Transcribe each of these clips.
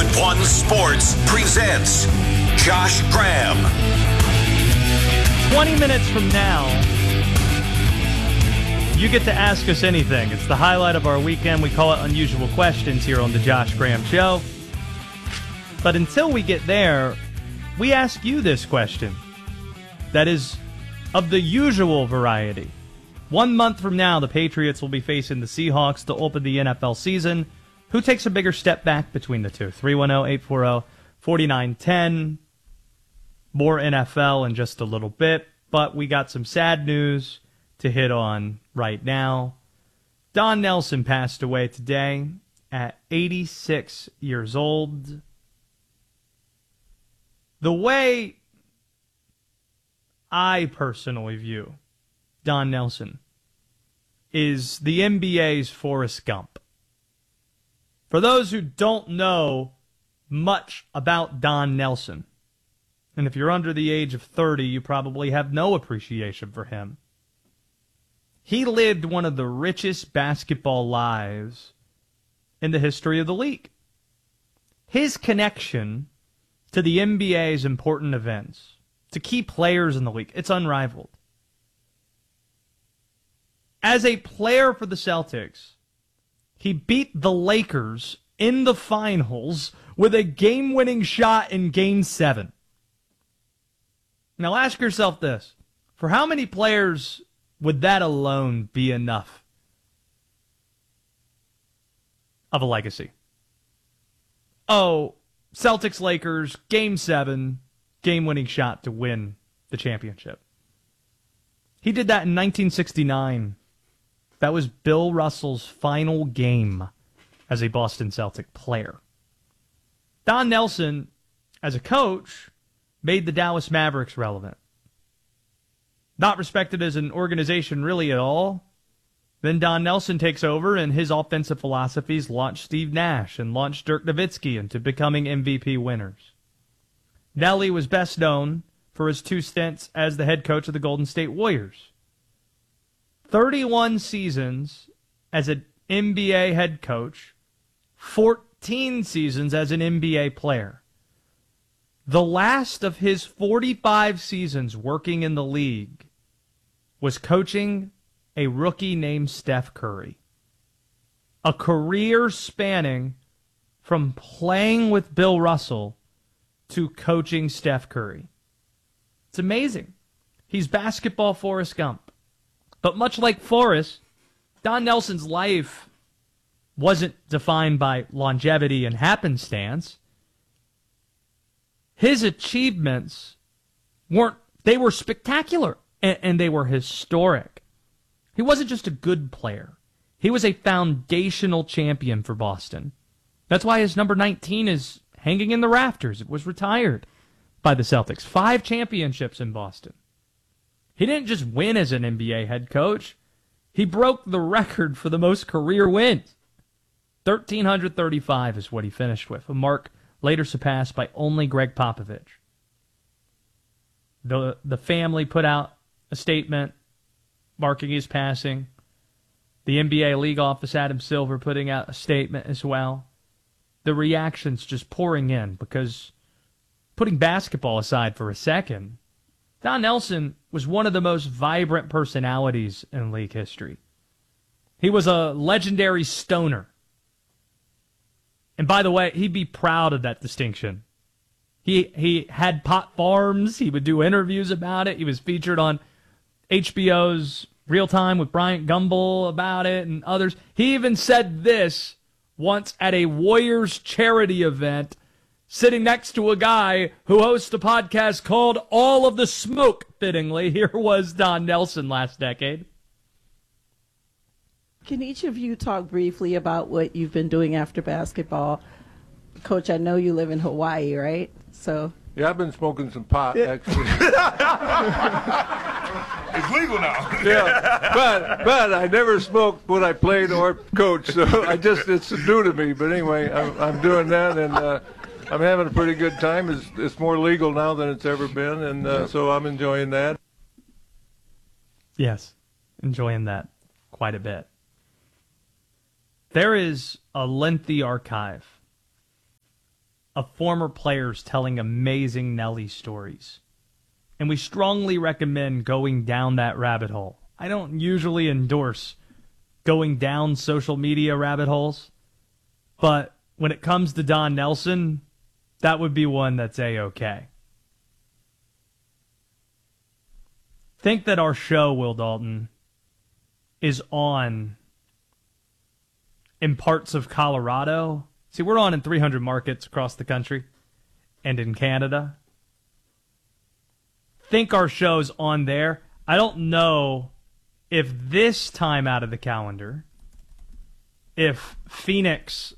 1051 Sports presents Josh Graham. 20 minutes from now, you get to ask us anything. It's the highlight of our weekend. We call it Unusual Questions here on the Josh Graham Show. But until we get there, we ask you this question that is of the usual variety. 1 month from now, the Patriots will be facing the Seahawks to open the NFL season. Who takes a bigger step back between the two? 310-840-4910. More NFL in just a little bit, but we got some sad news to hit on right now. Don Nelson passed away today at 86 years old. The way I personally view Don Nelson is the NBA's Forrest Gump. For those who don't know much about Don Nelson, and if you're under the age of 30, you probably have no appreciation for him. He lived one of the richest basketball lives in the history of the league. His connection to the NBA's important events, to key players in the league, it's unrivaled. As a player for the Celtics, he beat the Lakers in the finals with a game-winning shot in Game 7. Now ask yourself this. For how many players would that alone be enough of a legacy? Oh, Celtics Lakers, Game 7, game-winning shot to win the championship. He did that in 1969. That was Bill Russell's final game as a Boston Celtic player. Don Nelson, as a coach, made the Dallas Mavericks relevant. Not respected as an organization really at all. Then Don Nelson takes over, and his offensive philosophies launched Steve Nash and launched Dirk Nowitzki into becoming MVP winners. Nelly was best known for his 2 stints as the head coach of the Golden State Warriors. 31 seasons as an NBA head coach, 14 seasons as an NBA player. The last of his 45 seasons working in the league was coaching a rookie named Steph Curry. A career spanning from playing with Bill Russell to coaching Steph Curry. It's amazing. He's basketball Forrest Gump. But much like Forrest, Don Nelson's life wasn't defined by longevity and happenstance. His achievements were spectacular, and they were historic. He wasn't just a good player. He was a foundational champion for Boston. That's why his number 19 is hanging in the rafters. It was retired by the Celtics. 5 championships in Boston. He didn't just win as an NBA head coach. He broke the record for the most career wins. 1,335 is what he finished with, a mark later surpassed by only Greg Popovich. The family put out a statement marking his passing. The NBA league office, Adam Silver, putting out a statement as well. The reactions just pouring in because, putting basketball aside for a second, Don Nelson was one of the most vibrant personalities in league history. He was a legendary stoner. And by the way, he'd be proud of that distinction. He had pot farms. He would do interviews about it. He was featured on HBO's Real Time with Bryant Gumbel about it and others. He even said this once at a Warriors charity event, sitting next to a guy who hosts a podcast called All of the Smoke, fittingly. Here was Don Nelson last decade. Can each of you talk briefly about what you've been doing after basketball? Coach, I know you live in Hawaii, right? So Yeah, I've been smoking some pot, actually. It's legal now. Yeah, but I never smoked when I played or coached, so it's new to me. But anyway, I'm doing that, and I'm having a pretty good time. It's more legal now than it's ever been, and so I'm enjoying that. Yes, enjoying that quite a bit. There is a lengthy archive of former players telling amazing Nelly stories. And we strongly recommend going down that rabbit hole. I don't usually endorse going down social media rabbit holes, but when it comes to Don Nelson, that would be one that's A-okay. Think that our show, Will Dalton, is on in parts of Colorado. See, we're on in 300 markets across the country and in Canada. Think our show's on there. I don't know if this time out of the calendar, if Phoenix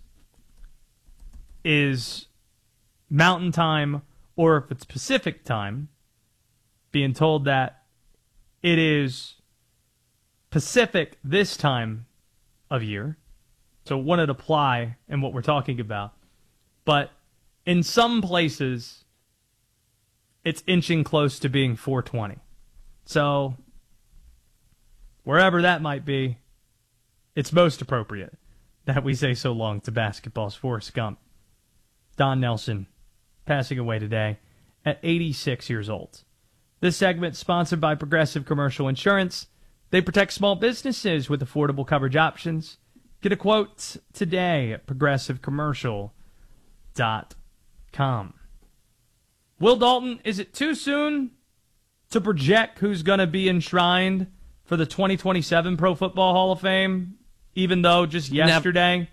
is Mountain Time or if it's Pacific Time, being told that it is Pacific this time of year. So it wouldn't apply in what we're talking about. But in some places, it's inching close to being 420. So wherever that might be, it's most appropriate that we say so long to basketball's Forrest Gump. Don Nelson, passing away today at 86 years old. This segment sponsored by Progressive Commercial Insurance. They protect small businesses with affordable coverage options. Get a quote today at progressivecommercial.com. Will Dalton, is it too soon to project who's going to be enshrined for the 2027 Pro Football Hall of Fame, even though just yesterday?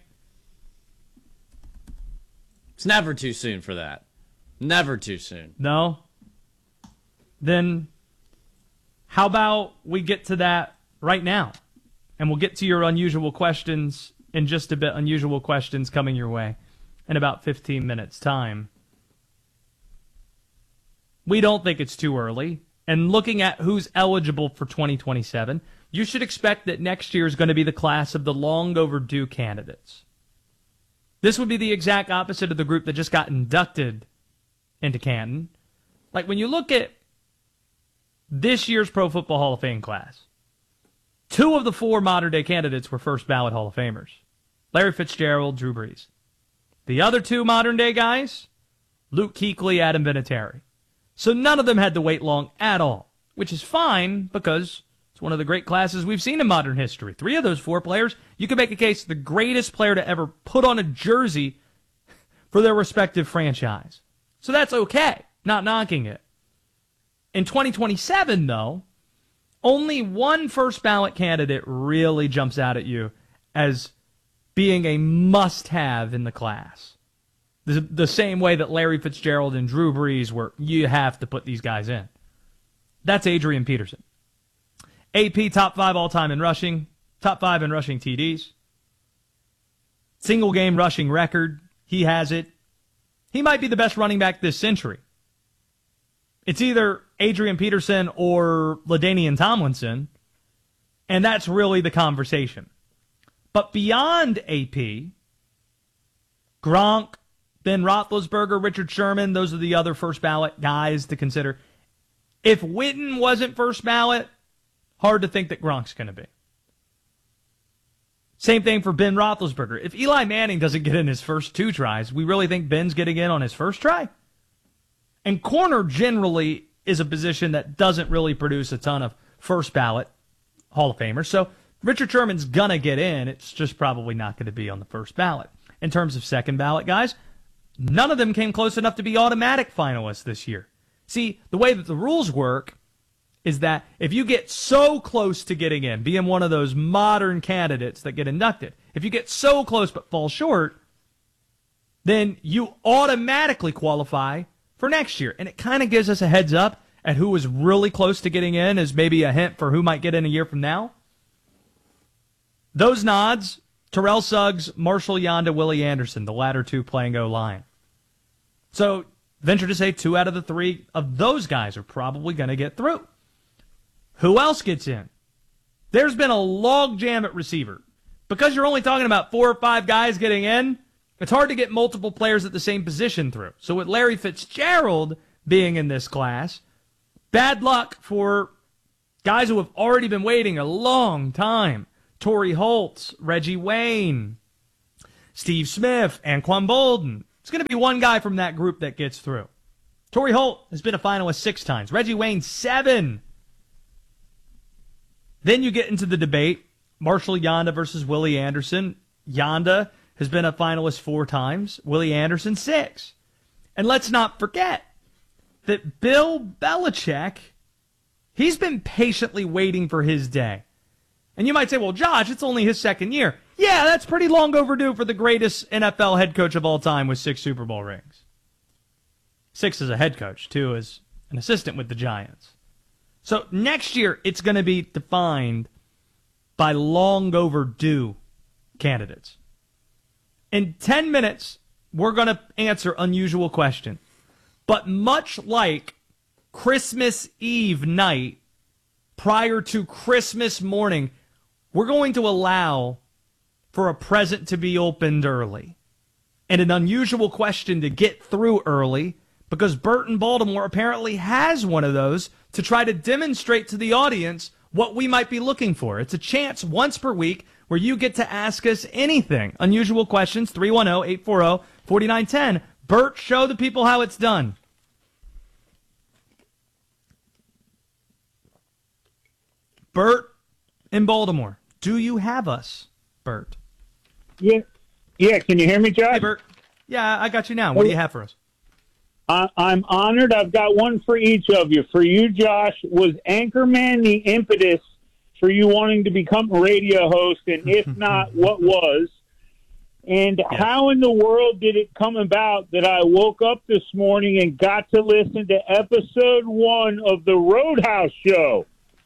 It's never too soon for that. Never too soon. No? Then how about we get to that right now? And we'll get to your unusual questions in just a bit. Unusual questions coming your way in about 15 minutes' time. We don't think it's too early. And looking at who's eligible for 2027, you should expect that next year is going to be the class of the long overdue candidates. This would be the exact opposite of the group that just got inducted into Canton. Like when you look at this year's Pro Football Hall of Fame class, 2 of the 4 modern-day candidates were first-ballot Hall of Famers. Larry Fitzgerald, Drew Brees. The other 2 modern-day guys, Luke Kuechly, Adam Vinatieri. So none of them had to wait long at all, which is fine because it's one of the great classes we've seen in modern history. 3 of those 4 players, you could make a case the greatest player to ever put on a jersey for their respective franchise. So that's okay, not knocking it. In 2027, though, only one first-ballot candidate really jumps out at you as being a must-have in the class. The same way that Larry Fitzgerald and Drew Brees were, you have to put these guys in. That's Adrian Peterson. AP, top 5 all-time in rushing, top 5 in rushing TDs. Single-game rushing record, he has it. He might be the best running back this century. It's either Adrian Peterson or LaDainian Tomlinson, and that's really the conversation. But beyond AP, Gronk, Ben Roethlisberger, Richard Sherman, those are the other first-ballot guys to consider. If Witten wasn't first ballot, hard to think that Gronk's going to be. Same thing for Ben Roethlisberger. If Eli Manning doesn't get in his first 2 tries, we really think Ben's getting in on his first try? And corner generally is a position that doesn't really produce a ton of first-ballot Hall of Famers. So Richard Sherman's going to get in. It's just probably not going to be on the first ballot. In terms of second-ballot guys, none of them came close enough to be automatic finalists this year. See, the way that the rules work is that if you get so close to getting in, being one of those modern candidates that get inducted, if you get so close but fall short, then you automatically qualify for next year. And it kind of gives us a heads up at who was really close to getting in as maybe a hint for who might get in a year from now. Those nods, Terrell Suggs, Marshall Yanda, Willie Anderson, the latter 2 playing O-line. So venture to say 2 out of the 3 of those guys are probably going to get through. Who else gets in? There's been a log jam at receiver. Because you're only talking about 4 or 5 guys getting in, it's hard to get multiple players at the same position through. So with Larry Fitzgerald being in this class, bad luck for guys who have already been waiting a long time. Torrey Holtz, Reggie Wayne, Steve Smith, Anquan Bolden. It's going to be one guy from that group that gets through. Torrey Holt has been a finalist 6 times. Reggie Wayne, 7. Then you get into the debate. Marshall Yanda versus Willie Anderson. Yanda has been a finalist 4 times. Willie Anderson, 6. And let's not forget that Bill Belichick, he's been patiently waiting for his day. And you might say, well, Josh, it's only his 2nd year. Yeah, that's pretty long overdue for the greatest NFL head coach of all time with 6 Super Bowl rings. 6 as a head coach, 2 as an assistant with the Giants. So next year, it's going to be defined by long overdue candidates. In 10 minutes, we're going to answer unusual question. But much like Christmas Eve night prior to Christmas morning, we're going to allow for a present to be opened early and an unusual question to get through early because Burt in Baltimore apparently has one of those to try to demonstrate to the audience what we might be looking for. It's a chance once per week where you get to ask us anything. Unusual questions, 310-840-4910. Burt, show the people how it's done. Burt in Baltimore, do you have us, Burt? Yeah. Can you hear me, Josh? Hey, Burt. Yeah, I got you now. What do you have for us? I'm honored. I've got one for each of you. For you, Josh, was Anchorman the impetus for you wanting to become a radio host? And if not, what was? And how in the world did it come about that I woke up this morning and got to listen to episode 1 of the Roadhouse Show?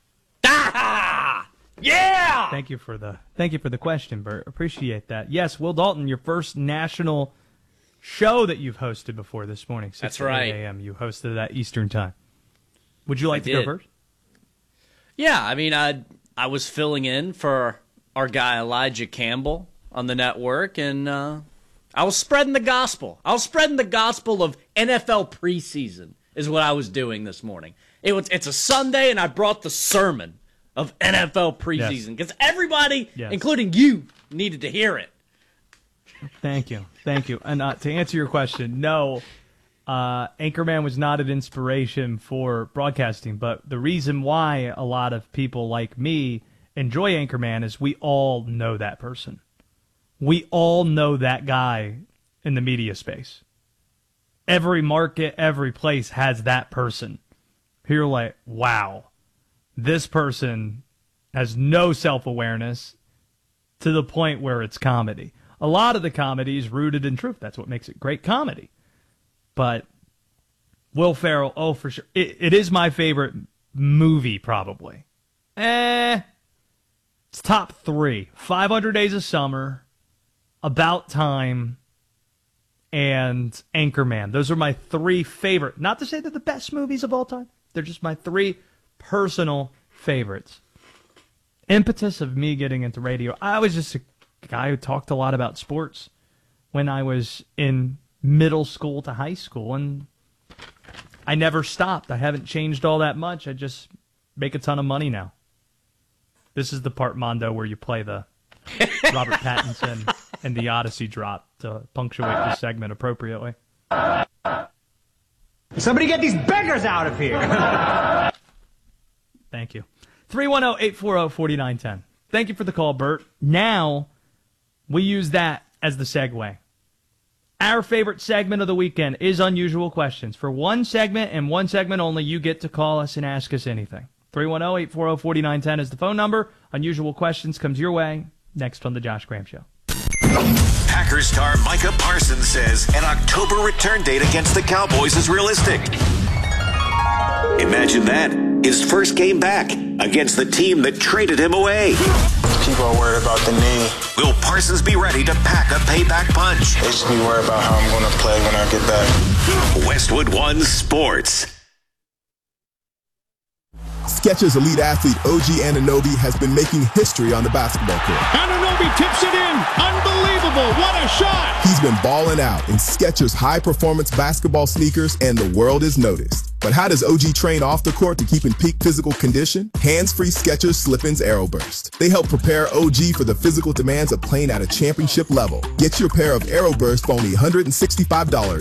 Yeah! Thank you for the question, Burt. Appreciate that. Yes, Will Dalton, your first national show that you've hosted before this morning. 6 That's right. a.m. You hosted that Eastern time. Would you like to go first? Yeah, I mean, I was filling in for our guy Elijah Campbell on the network, and I was spreading the gospel. I was spreading the gospel of NFL preseason is what I was doing this morning. It's a Sunday, and I brought the sermon of NFL preseason because everybody, including you, needed to hear it. Thank you. And to answer your question, no, Anchorman was not an inspiration for broadcasting, but the reason why a lot of people like me enjoy Anchorman is we all know that person. We all know that guy in the media space. Every market, every place has that person. You're like, wow, this person has no self-awareness to the point where it's comedy. A lot of the comedy is rooted in truth. That's what makes it great comedy. But Will Ferrell, oh, for sure. It is my favorite movie, probably. It's top 3. 500 Days of Summer, About Time, and Anchorman. Those are my 3 favorite. Not to say they're the best movies of all time. They're just my 3 personal favorites. Impetus of me getting into radio. I was just a guy who talked a lot about sports when I was in middle school to high school, and I never stopped. I haven't changed all that much. I just make a ton of money now. This is the part, Mondo, where you play the Robert Pattinson and the Odyssey drop to punctuate this segment appropriately. Somebody get these beggars out of here. Thank you. 310-840-4910. Thank you for the call, Burt. Now, we use that as the segue. Our favorite segment of the weekend is Unusual Questions. For one segment and one segment only, you get to call us and ask us anything. 310-840-4910 is the phone number. Unusual Questions comes your way next on The Josh Graham Show. Packers star Micah Parsons says an October return date against the Cowboys is realistic. Imagine that. His first game back against the team that traded him away. People are worried about the knee. Will Parsons be ready to pack a payback punch? They should be worried about how I'm going to play when I get back. Westwood One Sports. Skechers elite athlete OG Anunoby has been making history on the basketball court. Anunoby tips it in. Unbelievable. What a shot. He's been balling out in Skechers high-performance basketball sneakers, and the world has noticed. But how does OG train off the court to keep in peak physical condition? Hands-free Skechers Slip-ins AeroBurst. They help prepare OG for the physical demands of playing at a championship level. Get your pair of AeroBurst for only $165